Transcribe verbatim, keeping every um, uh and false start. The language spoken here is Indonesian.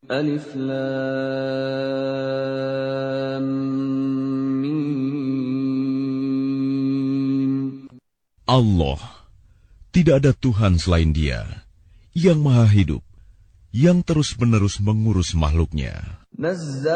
Alif Lam Mim. Allah, tidak ada Tuhan selain Dia, yang maha hidup, yang terus-menerus mengurus makhluknya.